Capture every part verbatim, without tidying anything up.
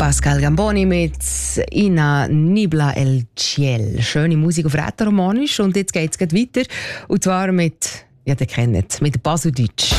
Pascal Gamboni mit Ina Nibla El Ciel. Schöne Musik auf Rätoromanisch. Und jetzt geht es weiter. Und zwar mit, ja, ihr kennt es, mit Baseldeutsch.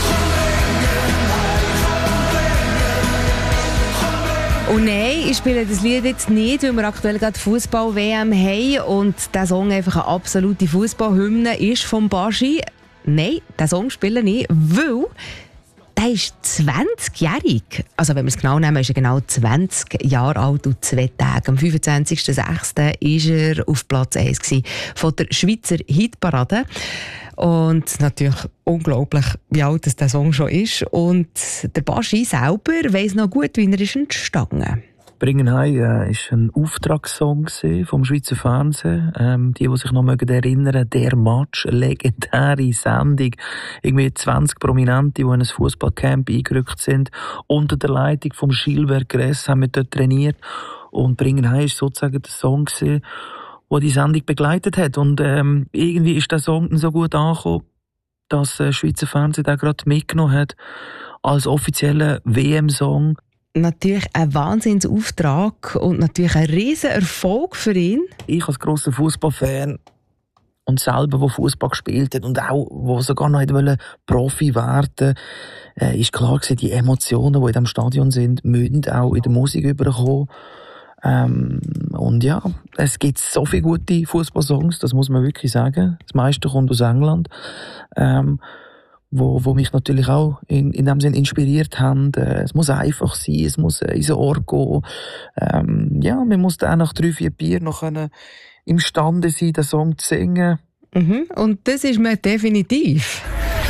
Und nein, ich spiele das Lied jetzt nicht, weil wir aktuell gerade Fußball-W M haben und der Song einfach eine absolute Fußballhymne ist vom Baschi. Nein, den Song spiele ich, weil der ist zwanzigjährig. Also wenn wir es genau nehmen, ist er genau zwanzig Jahre alt und zwei Tage. Am fünfundzwanzigsten sechsten war er auf Platz eins von der Schweizer Hitparade. Und natürlich unglaublich, wie alt das der Song schon ist. Und der Baschi selber weiss noch gut, wie er ist entstanden. «Bringen heim» äh, ist ein Auftragssong vom Schweizer Fernsehen. Ähm, die, die sich noch erinnern mögen, «Der Match», eine legendäre Sendung. Irgendwie zwanzig Prominente, die in ein Fußballcamp eingerückt sind. Unter der Leitung von Gilbert Gress haben wir dort trainiert. Und «Bringen heim» ist sozusagen der Song, der die Sendung begleitet hat. Und ähm, irgendwie ist der Song so gut angekommen, dass der Schweizer Fernsehen den gerade mitgenommen hat als offizieller W M-Song. Natürlich ein Wahnsinnsauftrag und natürlich ein riesen Erfolg für ihn. Ich als grosser Fußballfan und selber, der Fußball gespielt hat und auch, wo sogar noch wollte, Profi werden, äh, ist klar gewesen, die Emotionen, die in diesem Stadion sind, müssen auch in der Musik überkommen. Ähm, und ja, es gibt so viele gute Fußballsongs, das muss man wirklich sagen. Das meiste kommt aus England. Ähm, Wo, wo mich natürlich auch in, in dem Sinn inspiriert haben. Äh, es muss einfach sein, es muss äh, ins Ohr gehen. Ähm, ja, man muss dann nach drei, vier Bier noch können imstande sein, den Song zu singen. Mhm, und das ist man definitiv.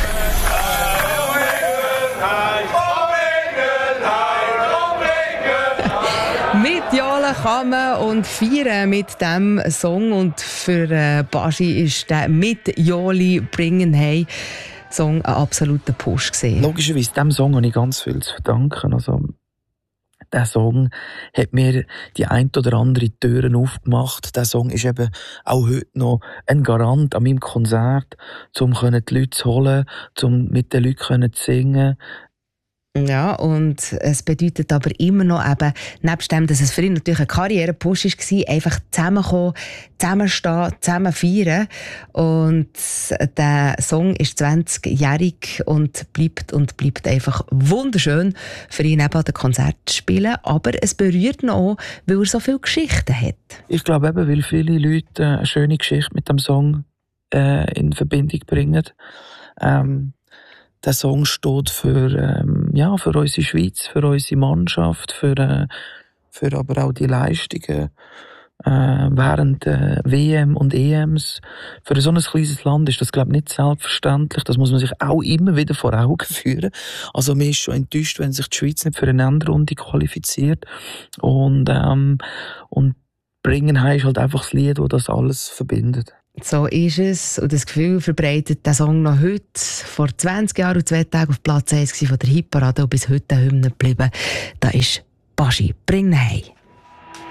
Mit Jola kann man und feiern mit diesem Song. Und für äh, Baschi ist der «Mit Joli bringen hey» Song ein absoluter Push gewesen. Logischerweise, diesem Song habe ich ganz viel zu verdanken. Also, der Song hat mir die ein oder andere Türen aufgemacht. Der Song ist eben auch heute noch ein Garant an meinem Konzert, um die Leute zu holen, um mit den Leuten zu singen. Ja, und es bedeutet aber immer noch eben, nebst dem, dass es für ihn natürlich ein Karrierepush war, einfach zusammenkommen, zusammenstehen, zusammen feiern. Und der Song ist zwanzigjährig und bleibt und bleibt einfach wunderschön für ihn eben an den Konzerten zu spielen. Aber es berührt ihn auch, weil er so viele Geschichten hat. Ich glaube eben, weil viele Leute eine schöne Geschichte mit dem Song äh, in Verbindung bringen. Ähm, Der Song steht für, ähm, ja, für unsere Schweiz, für unsere Mannschaft, für, äh, für aber auch die Leistungen äh, während äh, W M und E Ms. Für so ein kleines Land ist das, glaube ich, nicht selbstverständlich. Das muss man sich auch immer wieder vor Augen führen. Also man ist schon enttäuscht, wenn sich die Schweiz nicht für eine Endrunde qualifiziert. Und, ähm, und «Bringen heim» ist halt einfach das Lied, das das alles verbindet. So ist es. Und das Gefühl verbreitet der Song noch heute. Vor zwanzig Jahren und zwei Tagen auf Platz eins von der Hitparade und bis heute eine Hymne geblieben. Da ist Baschi, «Bring heim».